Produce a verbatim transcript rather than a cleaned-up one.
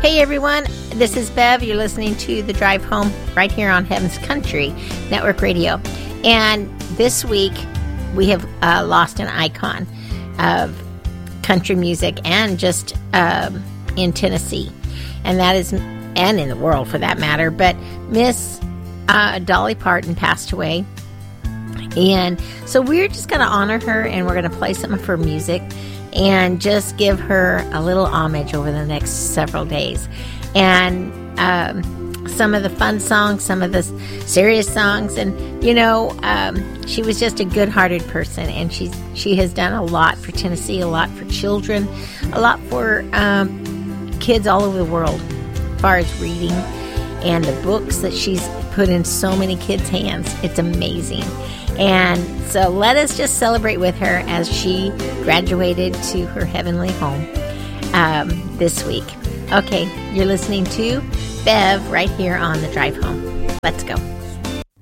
Hey everyone, this is Bev. You're listening to The Drive Home right here on Heaven's Country Network Radio. And this week we have uh, lost an icon of country music and just um, in Tennessee. And that is, and in the world for that matter, but Miss uh, Dolly Parton passed away. And so we're just going to honor her, and we're going to play some of her music and just give her a little homage over the next several days. And um, some of the fun songs, some of the serious songs, and, you know, um, she was just a good-hearted person, and she's, she has done a lot for Tennessee, a lot for children, a lot for um, kids all over the world, as far as reading, and the books that she's put in so many kids' hands. It's amazing. And so let us just celebrate with her as she graduated to her heavenly home um, this week. Okay, you're listening to Bev right here on The Drive Home. Let's go.